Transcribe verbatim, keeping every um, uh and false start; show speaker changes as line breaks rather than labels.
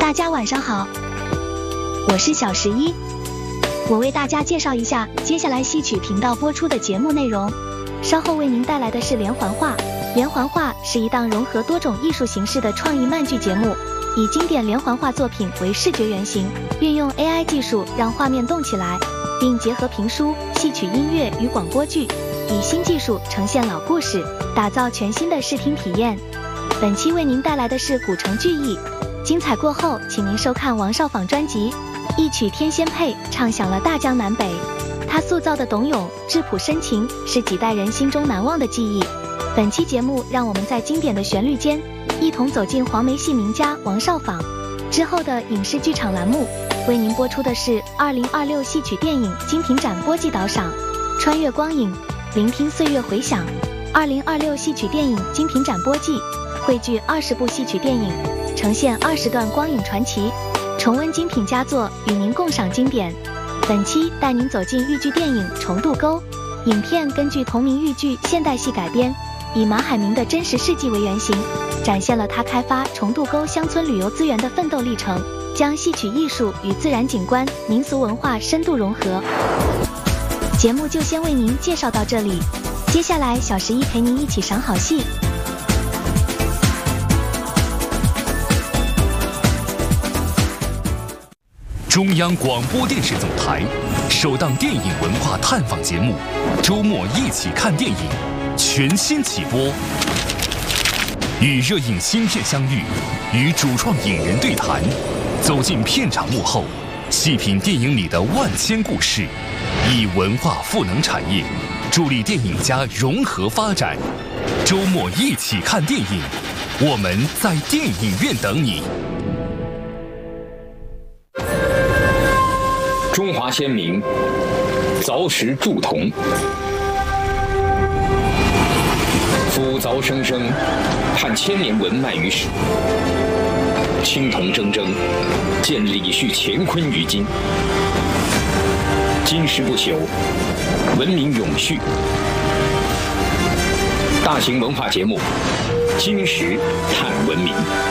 大家晚上好，我是小十一，我为大家介绍一下接下来戏曲频道播出的节目内容。稍后为您带来的是连环画。连环画是一档融合多种艺术形式的创意漫剧节目，以经典连环画作品为视觉原型，运用 A I 技术让画面动起来，并结合评书、戏曲音乐与广播剧，以新技术呈现老故事，打造全新的视听体验。本期为您带来的是古城剧艺，精彩过后，请您收看王少舫专辑《一曲天仙配》，唱响了大江南北。他塑造的董永质朴深情，是几代人心中难忘的记忆。本期节目让我们在经典的旋律间，一同走进黄梅戏名家王少舫。之后的影视剧场栏目为您播出的是二零二六戏曲电影金瓶展播季导赏，穿越光影，聆听岁月回响。二零二六戏曲电影金瓶展播季汇聚二十部戏曲电影，呈现二十段光影传奇，重温精品佳作，与您共赏经典。本期带您走进豫剧电影《重渡沟》，影片根据同名豫剧现代戏改编，以马海明的真实事迹为原型，展现了他开发重渡沟乡村旅游资源的奋斗历程，将戏曲艺术与自然景观、民俗文化深度融合。节目就先为您介绍到这里，接下来小十一陪您一起赏好戏。
中央广播电视总台首档电影文化探访节目《周末一起看电影》全新起播，与热映新片相遇，与主创影人对谈，走进片场幕后，细品电影里的万千故事，以文化赋能产业，助力电影家融合发展。周末一起看电影，我们在电影院等你。
中华先民凿石铸铜，夫凿生生，盼千年文脉于史。青铜铮铮，见李煦乾坤于今。金石不朽，文明永续。大型文化节目《金石探文明》。